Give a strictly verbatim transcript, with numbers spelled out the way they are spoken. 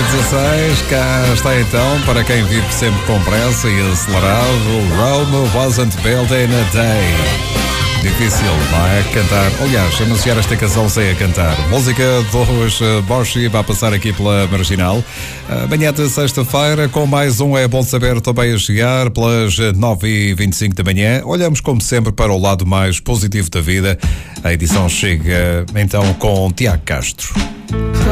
dezasseis, cá está então, para quem vive sempre com pressa e acelerado, Rome wasn't built in a day. Difícil, não é? Cantar. Aliás, anunciar esta canção sem a cantar. Música dos Boshi vai passar aqui pela Marginal. Amanhã de sexta-feira, com mais um É Bom Saber também a chegar, pelas nove e vinte e cinco da manhã. Olhamos, como sempre, para o lado mais positivo da vida. A edição chega então com Tiago Castro.